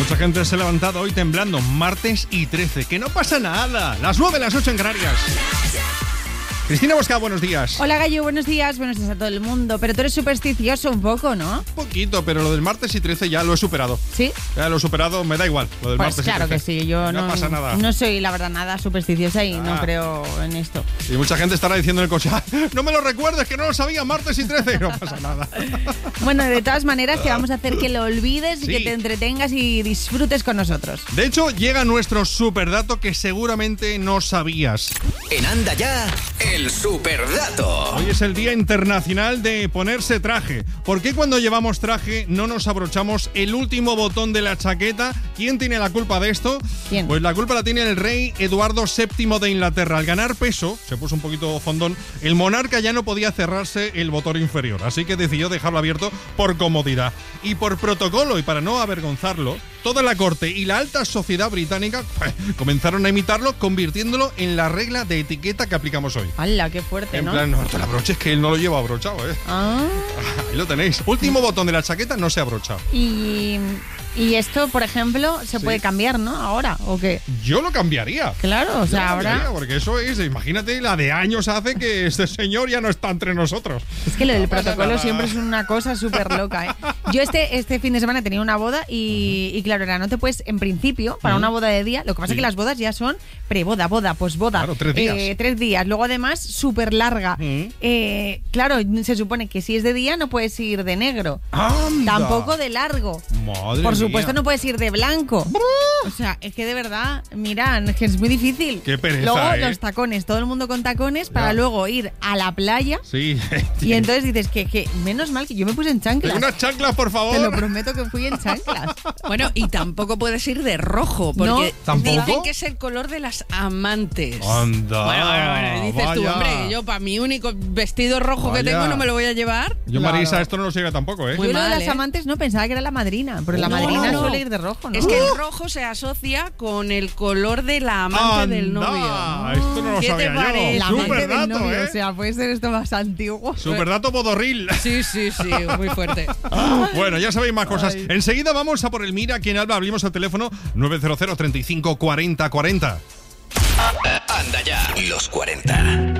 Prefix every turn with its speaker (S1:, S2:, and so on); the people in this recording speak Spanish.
S1: Mucha gente se ha levantado hoy temblando, martes y 13. Que no pasa nada. Las 9, las 8 en Canarias. Cristina Bosca, buenos días.
S2: Hola Gallo, buenos días a todo el mundo. Pero tú eres supersticioso un poco, ¿no?
S1: Un poquito, pero lo del martes y 13 ya lo he superado.
S2: ¿Sí?
S1: Ya lo he superado, me da igual, lo del
S2: Pues
S1: martes
S2: claro
S1: y 13.
S2: que sí, yo
S1: no pasa nada.
S2: No soy, la verdad, nada supersticiosa y no creo en esto.
S1: Y mucha gente estará diciendo en el coche, no me lo recuerdes, que no lo sabía, martes y 13. No pasa nada.
S2: Bueno, de todas maneras, que vamos a hacer que lo olvides y que te entretengas y disfrutes con nosotros.
S1: De hecho, llega nuestro superdato que seguramente no sabías.
S3: En Anda Ya, el superdato.
S1: Hoy es el Día Internacional de ponerse traje. ¿Por qué cuando llevamos traje no nos abrochamos el último botón de la chaqueta? ¿Quién tiene la culpa de esto?
S2: ¿Quién?
S1: Pues la culpa la tiene el rey Eduardo VII de Inglaterra. Al ganar peso, se puso un poquito fondón, el monarca ya no podía cerrarse el botón inferior, así que decidió dejarlo abierto por comodidad. Y por protocolo y para no avergonzarlo, toda la corte y la alta sociedad británica comenzaron a imitarlo, convirtiéndolo en la regla de etiqueta que aplicamos hoy.
S2: ¡Hala, qué fuerte!
S1: En
S2: ¿no?
S1: plan, no te lo abroches, que él no lo lleva abrochado, ¿eh?
S2: Ah.
S1: Ahí lo tenéis. Último botón de la chaqueta no se abrocha.
S2: Y esto, por ejemplo, se puede cambiar, ¿no? Ahora, ¿o qué?
S1: Yo lo cambiaría.
S2: Claro, o sea, ahora...
S1: Porque eso es, imagínate, la de años hace que este señor ya no está entre nosotros.
S2: Es que lo del
S1: No pasa
S2: protocolo
S1: nada.
S2: siempre es una cosa súper loca, ¿eh? Yo este fin de semana tenía una boda y claro, era, no te puedes, en principio, para una boda de día, lo que pasa es que las bodas ya son preboda, boda, posboda.
S1: Claro, 3 días.
S2: 3 días. Luego, además, súper larga. Claro, se supone que si es de día no puedes ir de negro.
S1: ¡Anda!
S2: Tampoco de largo.
S1: Madre
S2: Por supuesto
S1: mía.
S2: no puedes ir de blanco. O sea, es que de verdad, mira, es que es muy difícil.
S1: Qué pereza,
S2: Luego
S1: ¿eh?
S2: los tacones, todo el mundo con tacones para
S1: Ya.
S2: luego ir a la playa.
S1: Sí.
S2: Y entonces dices que menos mal que yo me puse en chanclas.
S1: Unas chanclas, por favor.
S2: Te lo prometo que fui en chanclas.
S4: Bueno, y tampoco puedes ir de rojo, porque
S2: No,
S1: ¿tampoco?
S4: dicen que es el color de las amantes.
S1: Anda.
S4: Bueno, dices tú,
S1: vaya.
S4: hombre, yo para mi único vestido rojo
S1: Vaya.
S4: que tengo no me lo voy a llevar.
S1: Yo,
S2: Claro.
S1: Marisa, esto no lo llega tampoco, ¿eh?
S4: Muy
S2: Yo lo de
S4: mal,
S2: las
S4: ¿eh?
S2: amantes no pensaba que era la madrina, pero la
S4: No,
S2: madrina
S4: no.
S2: suele ir de rojo, ¿no?
S4: Es que el rojo se asocia con el color de la amante del
S1: Anda,
S4: novio.
S1: Esto no lo
S4: ¿Qué te
S1: sabía
S4: parece?
S1: yo.
S2: la amante
S1: Super
S2: del
S1: dato,
S2: novio,
S1: ¿eh?
S2: o sea, puede ser esto más antiguo.
S1: Superdato bodorril.
S4: Sí, muy fuerte.
S1: Bueno, ya sabéis más cosas. Enseguida vamos a por el Mira quién habla. Abrimos el teléfono 900 35 40 40.
S3: Anda Ya, los 40.